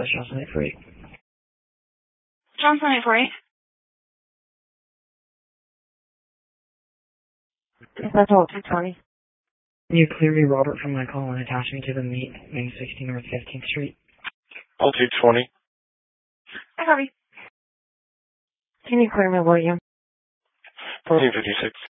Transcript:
That's Johnson 848. Johnson 848. That's all 220. Can you clear me, Robert, from my call and attach me to the meet, Main 16 North 15th Street? All 220. I copy. Can you clear me, William? 1456.